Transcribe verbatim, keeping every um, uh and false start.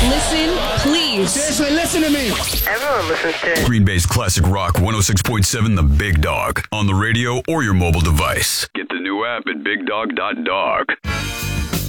Listen, please. Seriously, listen to me. Everyone listens to Green Bay's classic rock one oh six point seven The Big Dog on the radio or your mobile device. Get the new app at big dog dot dog.